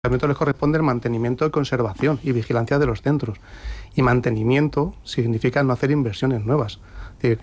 ayuntamiento les corresponde el mantenimiento y conservación y vigilancia de los centros. Y mantenimiento significa no hacer inversiones nuevas. Es decir,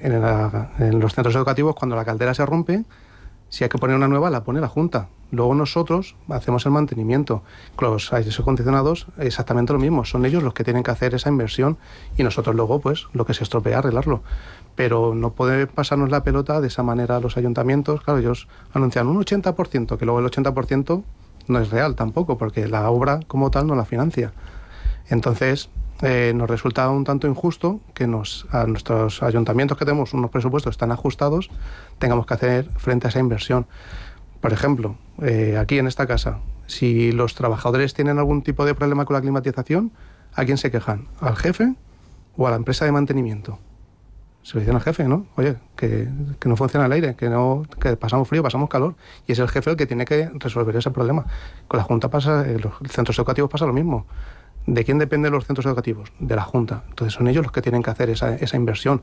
en los centros educativos, cuando la caldera se rompe, si hay que poner una nueva, la pone la Junta. Luego nosotros hacemos el mantenimiento. Con los aires acondicionados, exactamente lo mismo. Son ellos los que tienen que hacer esa inversión y nosotros luego, pues, lo que se estropea, arreglarlo. Pero no puede pasarnos la pelota de esa manera a los ayuntamientos. Claro, ellos anuncian un 80%, que luego el 80% no es real tampoco, porque la obra como tal no la financia. Entonces, nos resulta un tanto injusto que a nuestros ayuntamientos, que tenemos unos presupuestos tan ajustados, tengamos que hacer frente a esa inversión. Por ejemplo, aquí en esta casa, si los trabajadores tienen algún tipo de problema con la climatización, ¿a quién se quejan? ¿Al jefe o a la empresa de mantenimiento? Se lo dicen al jefe, ¿no? Oye, que no funciona el aire, que pasamos frío, pasamos calor. Y es el jefe el que tiene que resolver ese problema. Con la Junta pasa, los centros educativos pasa lo mismo. ¿De quién dependen los centros educativos? De la Junta. Entonces son ellos los que tienen que hacer esa inversión.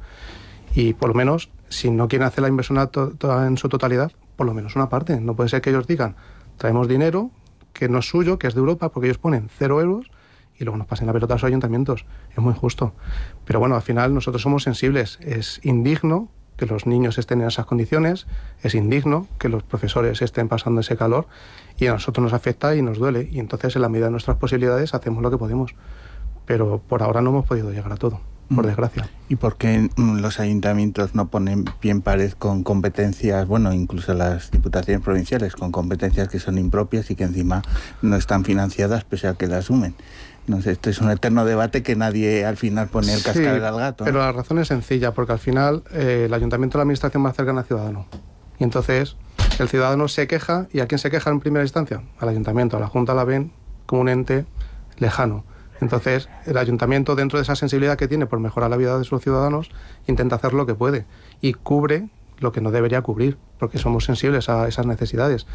Y por lo menos, si no quieren hacer la inversión en su totalidad, por lo menos una parte. No puede ser que ellos digan, traemos dinero que no es suyo, que es de Europa, porque ellos ponen 0 euros y luego nos pasen la pelota a los ayuntamientos. Es muy injusto. Pero bueno, al final nosotros somos sensibles. Es indigno que los niños estén en esas condiciones, es indigno que los profesores estén pasando ese calor y a nosotros nos afecta y nos duele. Y entonces, en la medida de nuestras posibilidades, hacemos lo que podemos. Pero por ahora no hemos podido llegar a todo, por desgracia. ¿Y por qué los ayuntamientos no ponen pie en pared con competencias, bueno, incluso las diputaciones provinciales, con competencias que son impropias y que encima no están financiadas pese a que las asumen? No sé, esto es un eterno debate que nadie al final pone el cascabel al gato, ¿no? Pero la razón es sencilla, porque al final el ayuntamiento es la administración más cercana al ciudadano. Y entonces el ciudadano se queja, ¿y a quién se queja en primera instancia? Al ayuntamiento. A la Junta la ven como un ente lejano. Entonces el ayuntamiento, dentro de esa sensibilidad que tiene por mejorar la vida de sus ciudadanos, intenta hacer lo que puede y cubre lo que no debería cubrir, porque somos sensibles a esas necesidades.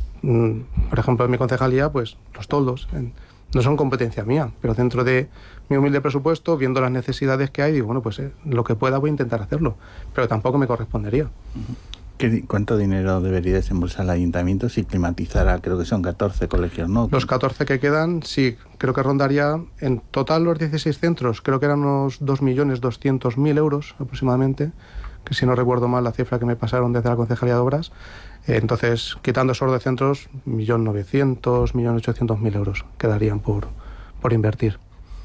Por ejemplo, en mi concejalía, pues los toldos no son competencia mía, pero dentro de mi humilde presupuesto, viendo las necesidades que hay, digo, bueno, pues lo que pueda voy a intentar hacerlo, pero tampoco me correspondería. ¿Cuánto dinero debería desembolsar el ayuntamiento si climatizara, creo que son 14 colegios, ¿no? Los 14 que quedan, sí, creo que rondaría en total los 16 centros, creo que eran unos 2.200.000 euros aproximadamente, que si no recuerdo mal la cifra que me pasaron desde la Concejalía de Obras. Entonces, quitando esos de centros, 1.900.000, 1.800.000 euros quedarían por invertir.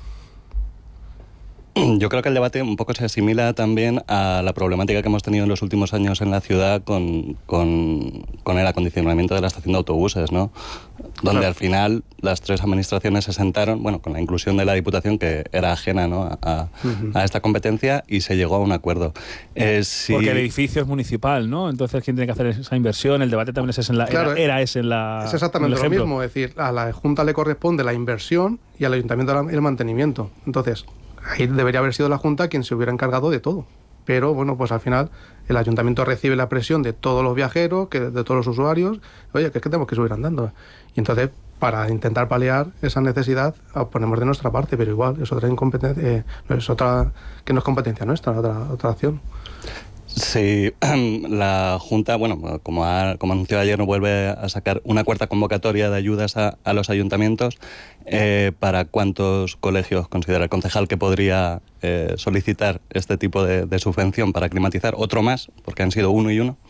Yo creo que el debate un poco se asimila también a la problemática que hemos tenido en los últimos años en la ciudad con el acondicionamiento de la estación de autobuses, ¿no? Donde claro, al final las tres administraciones se sentaron, bueno, con la inclusión de la Diputación, que era ajena, ¿no?, a esta competencia, y se llegó a un acuerdo. Porque el edificio es municipal, ¿no? Entonces, ¿quién tiene que hacer esa inversión? El debate también es ese en la... Claro, Es exactamente lo mismo, es decir, a la Junta le corresponde la inversión y al Ayuntamiento el mantenimiento. Entonces, ahí debería haber sido la Junta quien se hubiera encargado de todo. Pero, bueno, pues al final el Ayuntamiento recibe la presión de todos los viajeros, de todos los usuarios. Oye, que es que tenemos que subir andando. Y entonces, para intentar paliar esa necesidad, ponemos de nuestra parte, pero igual es otra incompetencia, es otra que no es competencia nuestra, otra acción. Sí, la Junta, bueno, como anunció ayer, no vuelve a sacar una cuarta convocatoria de ayudas a los ayuntamientos. ¿Para cuántos colegios considera el concejal que podría solicitar este tipo de subvención para climatizar? ¿Otro más? Porque han sido uno y uno.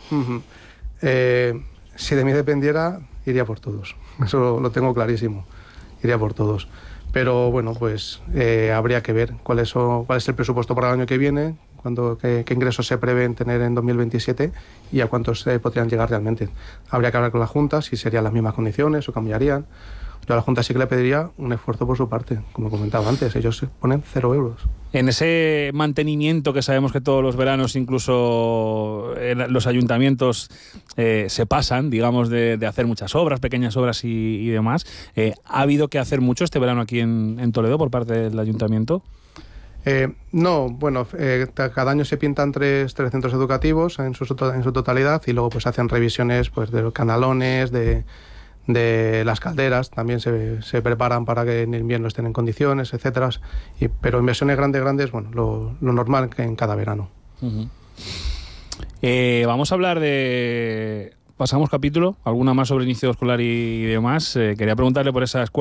Si de mí dependiera, iría por todos. Eso lo tengo clarísimo. Iría por todos. Pero bueno, pues habría que ver cuál es el presupuesto para el año que viene, qué ingresos se prevén tener en 2027 y a cuántos podrían llegar realmente. Habría que hablar con la Junta si serían las mismas condiciones o cambiarían. Yo a la Junta sí que le pediría un esfuerzo por su parte, como comentaba antes. Ellos ponen 0 euros. En ese mantenimiento que sabemos que todos los veranos, incluso los ayuntamientos se pasan, digamos, de hacer muchas obras, pequeñas obras y demás, ¿ha habido que hacer mucho este verano aquí en Toledo por parte del ayuntamiento? No, bueno, cada año se pintan tres centros educativos en su totalidad y luego pues hacen revisiones pues de los canalones, de las calderas, también se preparan para que en invierno estén en condiciones, etcétera. Pero inversiones grandes, bueno, lo normal que en cada verano. Uh-huh. Vamos a hablar de pasamos capítulo, alguna más sobre inicio escolar y demás. Quería preguntarle por esa escuela